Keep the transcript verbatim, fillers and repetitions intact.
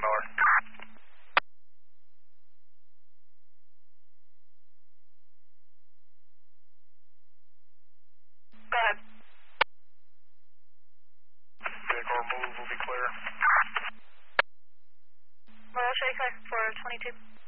Miller. Go ahead. Vehicle move will be clear. Royal Shaker for twenty-two.